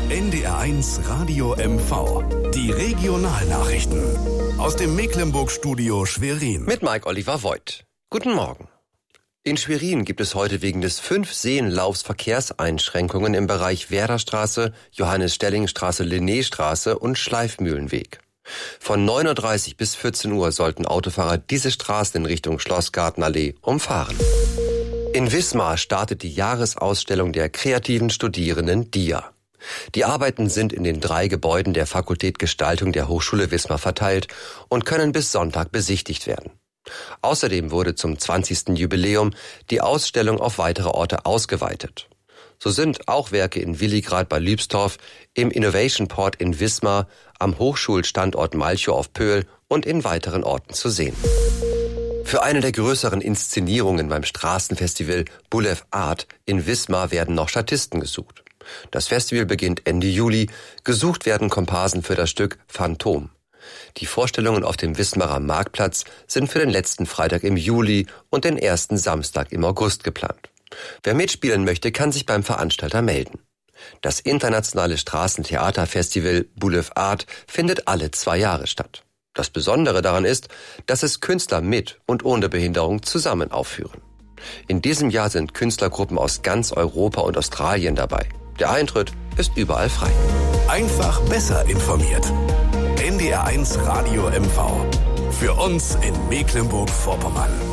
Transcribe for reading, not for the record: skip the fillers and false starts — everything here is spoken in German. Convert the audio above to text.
NDR1 Radio MV. Die Regionalnachrichten. Aus dem Mecklenburg-Studio Schwerin. Mit Mike-Oliver Voigt. Guten Morgen. In Schwerin gibt es heute wegen des 5-Seenlaufs Verkehrseinschränkungen im Bereich Werderstraße, Johannes-Stelling-Straße, Linnéstraße und Schleifmühlenweg. Von 9.30 Uhr bis 14 Uhr sollten Autofahrer diese Straßen in Richtung Schlossgartenallee umfahren. In Wismar startet die Jahresausstellung der kreativen Studierenden DIA. Die Arbeiten sind in den 3 Gebäuden der Fakultät Gestaltung der Hochschule Wismar verteilt und können bis Sonntag besichtigt werden. Außerdem wurde zum 20. Jubiläum die Ausstellung auf weitere Orte ausgeweitet. So sind auch Werke in Willigrad bei Lübsdorf, im Innovation Port in Wismar, am Hochschulstandort Malchow auf Pöhl und in weiteren Orten zu sehen. Für eine der größeren Inszenierungen beim Straßenfestival Boulevard Art in Wismar werden noch Statisten gesucht. Das Festival beginnt Ende Juli. Gesucht werden Komparsen für das Stück Phantom. Die Vorstellungen auf dem Wismarer Marktplatz sind für den letzten Freitag im Juli und den ersten Samstag im August geplant. Wer mitspielen möchte, kann sich beim Veranstalter melden. Das internationale Straßentheaterfestival Boulevard Art findet alle 2 Jahre statt. Das Besondere daran ist, dass es Künstler mit und ohne Behinderung zusammen aufführen. In diesem Jahr sind Künstlergruppen aus ganz Europa und Australien dabei. Der Eintritt ist überall frei. Einfach besser informiert. NDR1 Radio MV. Für uns in Mecklenburg-Vorpommern.